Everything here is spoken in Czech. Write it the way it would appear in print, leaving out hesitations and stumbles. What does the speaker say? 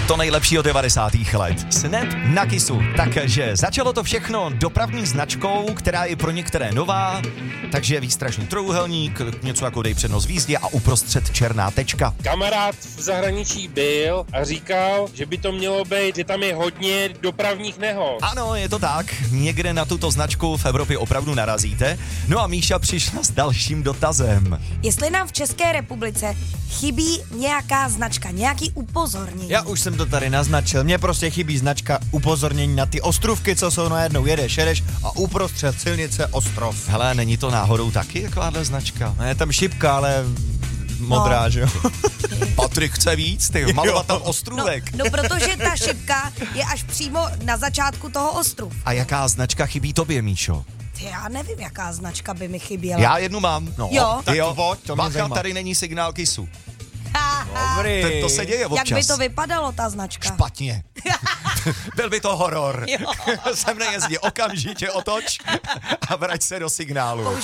To nejlepší od 90. let. Snap na Kissu. Takže začalo to všechno dopravní značkou, která je pro některé nová, takže výstražný trojúhelník, něco jako dej přednost v jízdě a uprostřed černá tečka. Kamarád v zahraničí byl a říkal, že by to mělo být, že tam je hodně dopravních nehod. Ano, je to tak. Někde na tuto značku v Evropě opravdu narazíte. No a Míša přišla s dalším dotazem. Jestli nám v České republice chybí nějaká značka, nějaký upozornění. Já už jsem to tady naznačil, mně prostě chybí značka upozornění na ty ostrůvky, co jsou najednou jedeš a uprostřed silnice ostrov. Hele, není to náhodou taky takováhle značka? Je tam šipka, ale modrá, že jo? Patrik chce víc, ty malovat tam ostrůvek. No, protože ta šipka je až přímo na začátku toho ostrův. A jaká značka chybí tobě, Míšo? Já nevím, jaká značka by mi chyběla. Já jednu mám. No, Jo? tak Jo, pojď, to mě bacha, zajímá. tady není signál Kissu. Dobrý. To se děje občas. Jak by to vypadalo, ta značka? Špatně. Byl by to horor. Sem nejezdí, okamžitě otoč a vrať se do signálu.